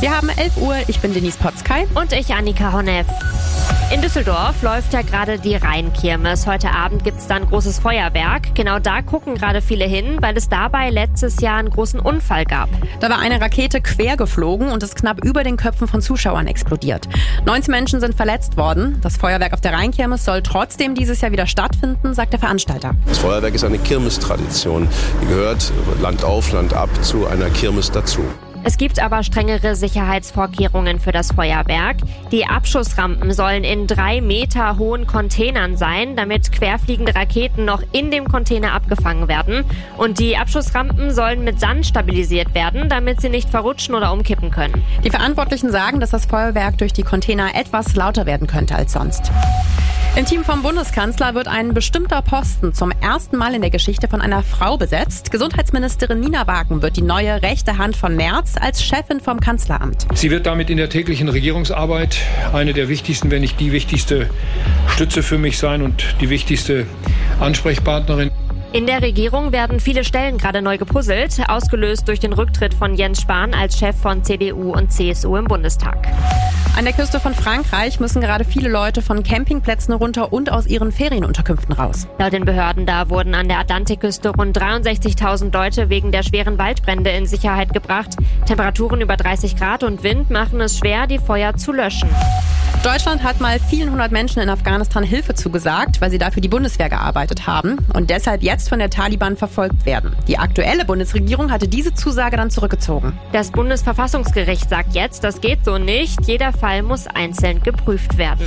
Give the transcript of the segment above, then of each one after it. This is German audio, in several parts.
Wir haben 11 Uhr, ich bin Denise Potzkei. Und ich, Annika Honneff. In Düsseldorf läuft ja gerade die Rheinkirmes. Heute Abend gibt's da ein großes Feuerwerk. Genau da gucken gerade viele hin, weil es dabei letztes Jahr einen großen Unfall gab. Da war eine Rakete quer geflogen und ist knapp über den Köpfen von Zuschauern explodiert. 19 Menschen sind verletzt worden. Das Feuerwerk auf der Rheinkirmes soll trotzdem dieses Jahr wieder stattfinden, sagt der Veranstalter. Das Feuerwerk ist eine Kirmestradition. Die gehört Land auf, Land ab zu einer Kirmes dazu. Es gibt aber strengere Sicherheitsvorkehrungen für das Feuerwerk. Die Abschussrampen sollen in 3 Meter hohen Containern sein, damit querfliegende Raketen noch in dem Container abgefangen werden. Und die Abschussrampen sollen mit Sand stabilisiert werden, damit sie nicht verrutschen oder umkippen können. Die Verantwortlichen sagen, dass das Feuerwerk durch die Container etwas lauter werden könnte als sonst. Im Team vom Bundeskanzler wird ein bestimmter Posten zum ersten Mal in der Geschichte von einer Frau besetzt. Gesundheitsministerin Nina Wagen wird die neue rechte Hand von Merz als Chefin vom Kanzleramt. Sie wird damit in der täglichen Regierungsarbeit eine der wichtigsten, wenn nicht die wichtigste Stütze für mich sein und die wichtigste Ansprechpartnerin. In der Regierung werden viele Stellen gerade neu gepuzzelt, ausgelöst durch den Rücktritt von Jens Spahn als Chef von CDU und CSU im Bundestag. An der Küste von Frankreich müssen gerade viele Leute von Campingplätzen runter und aus ihren Ferienunterkünften raus. Laut den Behörden da wurden an der Atlantikküste rund 63.000 Leute wegen der schweren Waldbrände in Sicherheit gebracht. Temperaturen über 30 Grad und Wind machen es schwer, die Feuer zu löschen. Deutschland hat mal vielen hundert Menschen in Afghanistan Hilfe zugesagt, weil sie dafür die Bundeswehr gearbeitet haben und deshalb jetzt von der Taliban verfolgt werden. Die aktuelle Bundesregierung hatte diese Zusage dann zurückgezogen. Das Bundesverfassungsgericht sagt jetzt, das geht so nicht. Jeder Fall muss einzeln geprüft werden.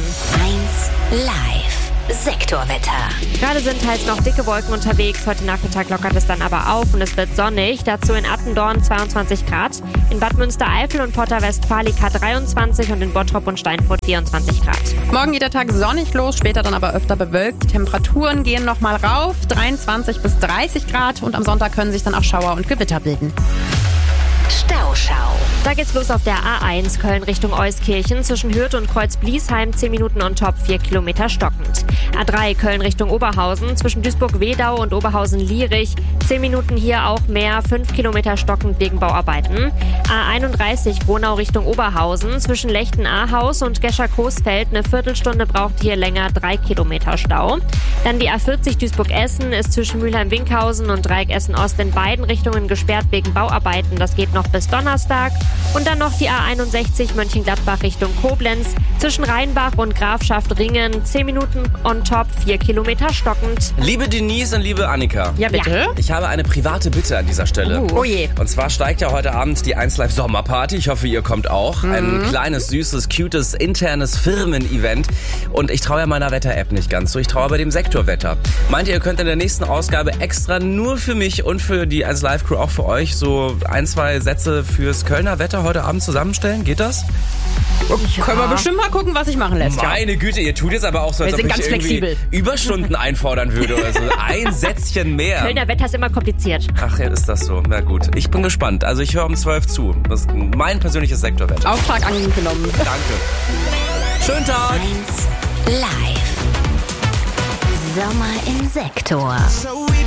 1 Live. Sektorwetter. Gerade sind halt noch dicke Wolken unterwegs. Heute Nachmittag lockert es dann aber auf und es wird sonnig. Dazu in Attendorn 22 Grad, in Bad Münstereifel und Porta-Westfalica 23 und in Bottrop und Steinfurt 24 Grad. Morgen geht der Tag sonnig los, später dann aber öfter bewölkt. Die Temperaturen gehen nochmal rauf, 23 bis 30 Grad und am Sonntag können sich dann auch Schauer und Gewitter bilden. Stauschau. Da geht's los auf der A1 Köln Richtung Euskirchen zwischen Hürth und Kreuz-Bliesheim 10 Minuten on top, 4 Kilometer stockend. A3 Köln Richtung Oberhausen zwischen Duisburg-Wedau und Oberhausen-Lierich 10 Minuten hier auch mehr, 5 Kilometer stockend wegen Bauarbeiten. A31 Gronau Richtung Oberhausen zwischen Lechten-Ahaus und Gescher-Coesfeld eine Viertelstunde braucht hier länger, 3 Kilometer Stau. Dann die A40 Duisburg-Essen ist zwischen Mülheim-Winkhausen und Dreieck Essen-Ost in beiden Richtungen gesperrt wegen Bauarbeiten. Das geht noch bis Donnerstag. Und dann noch die A61 Mönchengladbach Richtung Koblenz zwischen Rheinbach und Grafschaft Ringen 10 Minuten on top, 4 Kilometer stockend. Liebe Denise und liebe Annika. Ja, bitte? Ich habe eine private Bitte an dieser Stelle. Oh je. Und zwar steigt ja heute Abend die 1 Live Sommerparty. Ich hoffe, ihr kommt auch. Ein kleines, süßes, cutes, internes Firmen-Event. Und ich traue ja meiner Wetter-App nicht ganz so. Ich traue aber dem Sektorwetter. Meint ihr könnt in der nächsten Ausgabe extra nur für mich und für die 1 Live Crew auch für euch so 1, 2 Sätze fürs Kölner Wetter heute Abend zusammenstellen? Geht das? Ja. Können wir bestimmt mal gucken, was sich machen lässt. Meine Güte, ihr tut jetzt aber auch so, als Wir ob sind ich ganz irgendwie flexibel. Überstunden einfordern würde oder so. Ein Sätzchen mehr. Kölner Wetter ist immer kompliziert. Ach ja, ist das so. Na gut. Ich bin gespannt. Also ich höre um 12 zu. Das ist mein persönliches Sektorwetter. Auftrag angenommen. Danke. Schönen Tag. 1 Live. Sommer im Sektor.